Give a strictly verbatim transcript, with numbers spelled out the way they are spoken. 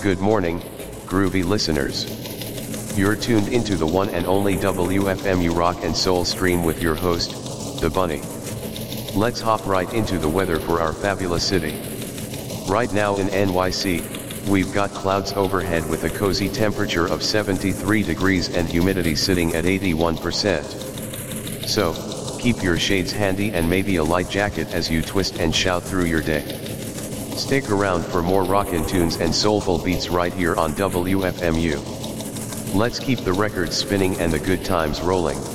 Good morning, groovy listeners. You're tuned into the one and only W F M U Rock and Soul stream with your host, The Bunny. Let's hop right into the weather for our fabulous city. Right now in N Y C, we've got clouds overhead with a cozy temperature of seventy-three degrees and humidity sitting at eighty-one percent. So, keep your shades handy and maybe a light jacket as you twist and shout through your day. Stick around for more rockin' tunes and soulful beats right here on W F M U. Let's keep the records spinning and the good times rolling.